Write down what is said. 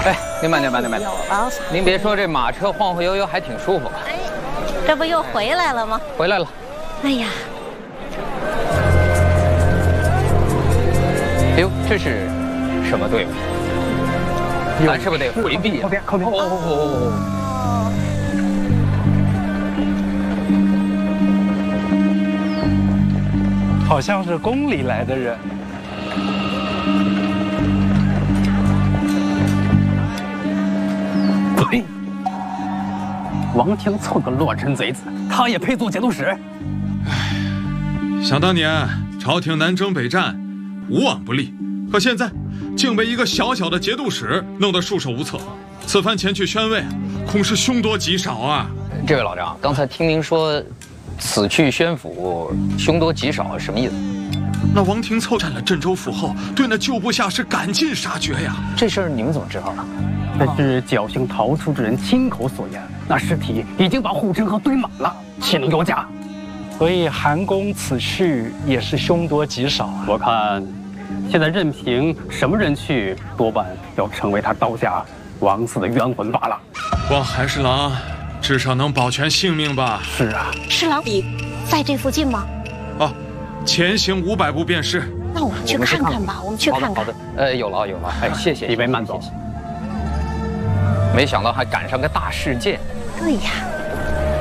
哎，您慢点，慢点，慢点。 有了。 您别说，这马车晃晃悠悠还挺舒服。 哎，这不又回来了吗？ 回来了。 哎呀， 哎呦，这是什么队伍？咱是不是得回避啊？ 靠边！ 哦。 好像是宫里来的人。 呸！王廷凑个乱臣贼子，他也配做节度使？ 唉，想当年朝廷南征北战，无往不利，可现在竟被一个小小的节度使弄得束手无策。此番前去宣慰，恐是凶多吉少啊！ 这位老张，刚才听您说，此去宣府，凶多吉少，什么意思？ 那王廷凑占了镇州府后，对那旧部下是赶尽杀绝呀。 这事儿你们怎么知道的？ 那是侥幸逃出之人亲口所言。那尸体已经把护城河堆满了，岂能有假？ 所以韩公此去也是凶多吉少啊。 我看，现在任凭什么人去，多半要成为他刀下枉死的冤魂罢了。 望韩侍郎至少能保全性命吧？ 是啊。 侍郎你在这附近吗？ 哦，前行500步便是。 那我们去看看吧，我们去看看。 好的，有了。哎，谢谢。 李维慢走。 没想到还赶上个大事件。 对呀。